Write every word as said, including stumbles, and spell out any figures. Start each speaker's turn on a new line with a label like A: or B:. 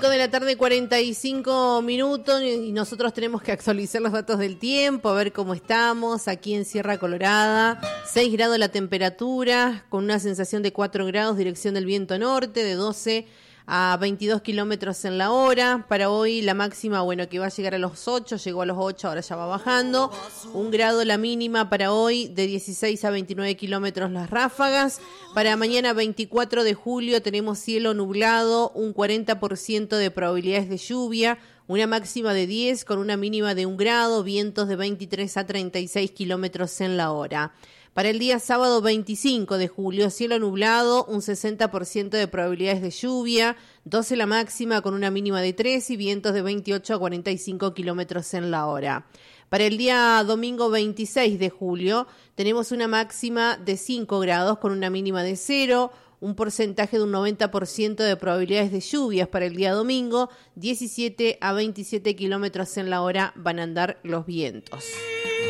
A: De la tarde, cuarenta y cinco minutos, y nosotros tenemos que actualizar los datos del tiempo, a ver cómo estamos aquí en Sierra Colorada. seis grados la temperatura, con una sensación de cuatro grados, dirección del viento norte, de doce a veintidós kilómetros en la hora. Para hoy la máxima, bueno, que va a llegar a los ocho, llegó a los ocho, ahora ya va bajando. Un grado la mínima para hoy, de dieciséis a veintinueve kilómetros las ráfagas. Para mañana veinticuatro de julio tenemos cielo nublado, un cuarenta por ciento de probabilidades de lluvia, una máxima de diez con una mínima de un grado, vientos de veintitrés a treinta y seis kilómetros en la hora. Para el día sábado veinticinco de julio, cielo nublado, un sesenta por ciento de probabilidades de lluvia, doce la máxima con una mínima de tres y vientos de veintiocho a cuarenta y cinco kilómetros en la hora. Para el día domingo veintiséis de julio, tenemos una máxima de cinco grados con una mínima de cero, un porcentaje de un noventa por ciento de probabilidades de lluvias para el día domingo, diecisiete a veintisiete kilómetros en la hora van a andar los vientos.